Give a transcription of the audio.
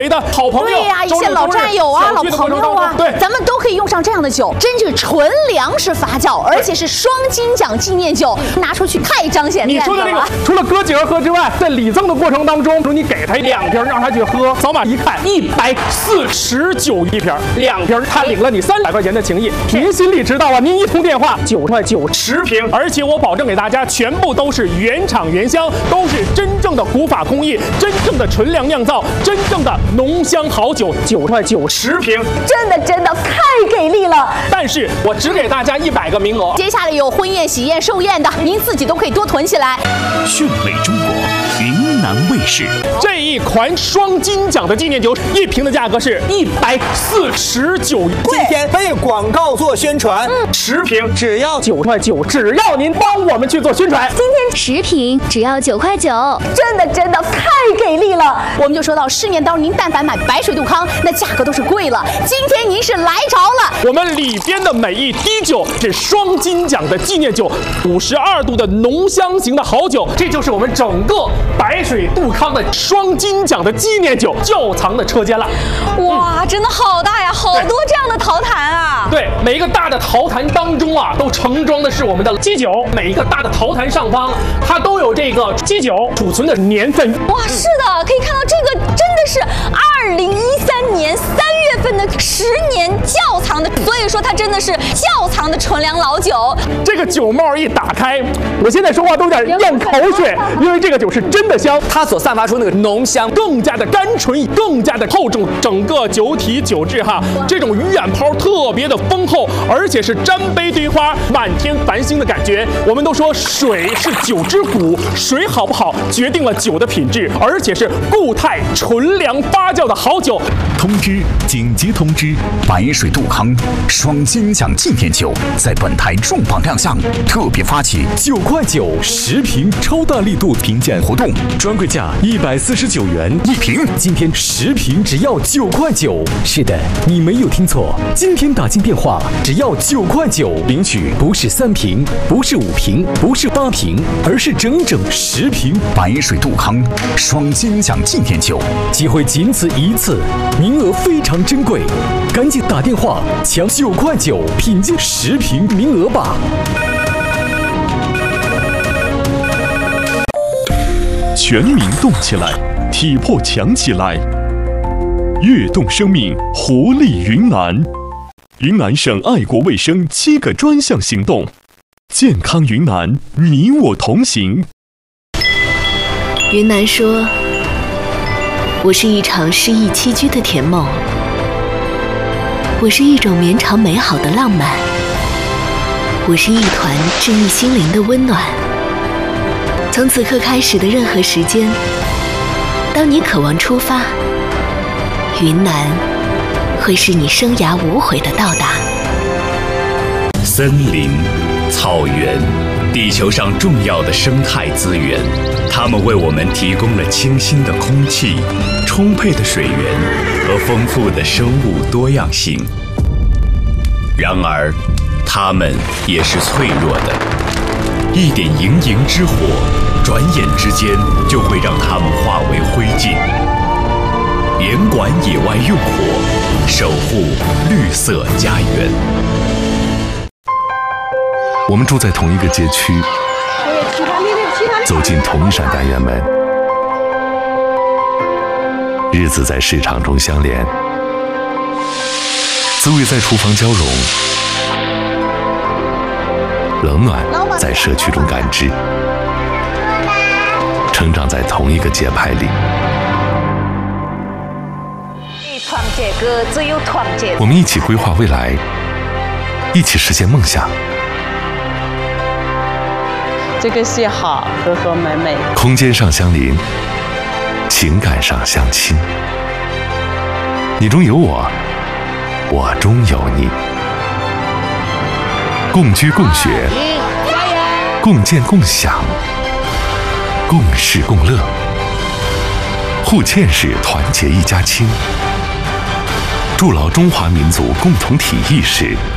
的好朋友， 对呀，一些老战友啊、老朋友啊， 对， 咱们都可以用上这样的酒，真是纯粮食发酵，而且是双金奖纪念酒，拿出去太彰显面子了。 你说的那个，除了哥几个喝之外，在礼赠的过程当中，你给他2瓶，让他去喝，扫码一看，149一瓶，2瓶他领了你300块钱的情谊，您心里知道啊。您一通电话，9块9 10瓶，而且我保证给大家，全部都是原厂原香，都是真正的古法工艺，真正的纯粮酿造，真正的浓香好酒，9块9 10瓶， 真的太给力了。 但是我只给大家100个名额， 接下来有婚宴、喜宴、寿宴的，您自己都可以多囤起来。 炫美中国，云南卫视这一款双金奖的纪念酒，1瓶的价格是149。 今天为广告做宣传 ，10瓶只要 9块9，只要您帮我们去做宣传。 今天10瓶只要9块9， 真的太给力了。我们就说到市面当中，您但凡买白水杜康，那价格都是贵了。今天您是来着了， 我们里边的每一滴酒是双金奖的纪念酒，52度的浓香型的好酒，这就是我们整个白水杜康的双金奖的纪念酒窖藏的车间了。 哇，真的好大呀，好多这样的陶坛啊！ 对，每一个大的陶坛当中啊，都盛装的是我们的基酒，每一个大的陶坛上方，它都有这个基酒储存的年份。 哇，是的，可以看到这个真的是2013年3月份的10年窖藏的，所以说它真的是窖藏的纯粮老酒。 这个酒帽一打开，我现在说话都有点咽口水，因为这个酒是真的香， 它所散发出那个浓香更加的甘醇，更加的厚重，整个酒体酒质哈，这种鱼眼泡特别的丰厚，而且是沾杯堆花，满天繁星的感觉。我们都说水是酒之骨，水好不好决定了酒的品质，而且是固态纯粮发酵的好酒。 通知，紧急通知！白水杜康双金奖纪念酒在本台重磅亮相，特别发起9块9 10瓶超大力度评鉴活动，专柜价149元1瓶，今天10瓶只要9块9。是的，你没有听错，今天打进电话只要9块9，领取不是3瓶，不是5瓶，不是8瓶，而是整整10瓶白水杜康双金奖纪念酒，机会仅此一次，名额非常珍贵，赶紧打电话抢9块9品鉴10瓶名额吧！全民动起来，体魄强起来，跃动生命，活力云南。云南省爱国卫生7个专项行动，健康云南，你我同行。 云南说，我是一场诗意栖居的甜梦，我是一种绵长美好的浪漫，我是一团治愈心灵的温暖。从此刻开始的任何时间，当你渴望出发，云南会是你生涯无悔的到达。 森林、草原，地球上重要的生态资源，它们为我们提供了清新的空气、充沛的水源和丰富的生物多样性。然而，它们也是脆弱的，一点盈盈之火，转眼之间就会让它们化为灰烬。严管野外用火，守护绿色家园。 我们住在同一个街区，走进同一扇单元门，日子在市场中相连，滋味在厨房交融，冷暖在社区中感知，成长在同一个节拍里。我们一起规划未来，一起实现梦想。 这个是好，和和美美。 空间上相邻，情感上相亲。你中有我，我中有你。共居共学，共建共享，共事共乐。互嵌式团结一家亲，筑牢中华民族共同体意识。